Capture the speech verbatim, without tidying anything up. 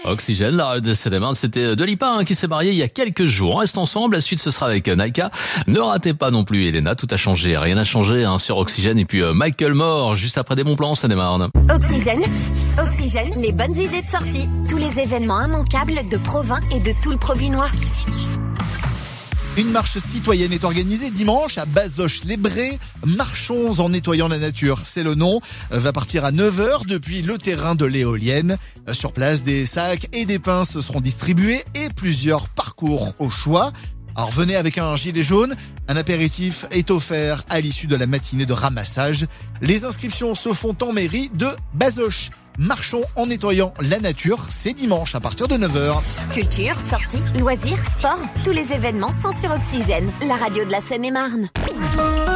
Oxygène, la radio de Seine-et-Marne, c'était de Lipa hein, qui s'est marié il y a quelques jours. On reste ensemble, la suite ce sera avec Naika. Ne ratez pas non plus Elena, tout a changé, rien n'a changé hein, sur Oxygène. Et puis euh, Michael Moore, juste après des bons plans, Seine-et-Marne. Oxygène, Oxygène, les bonnes idées de sortie. Tous les événements immanquables de Provins et de tout le Provinois. Une marche citoyenne est organisée dimanche à Bazoches-les-Brais. Marchons en nettoyant la nature, c'est le nom. Va partir à neuf heures depuis le terrain de l'éolienne. Sur place, des sacs et des pinces seront distribués et plusieurs parcours au choix. Alors venez avec un gilet jaune, un apéritif est offert à l'issue de la matinée de ramassage. Les inscriptions se font en mairie de Bazoches. Marchons en nettoyant la nature, c'est dimanche à partir de neuf heures. Culture, sorties, loisirs, sport, tous les événements sont sur Oxygène, la radio de la Seine-et-Marne.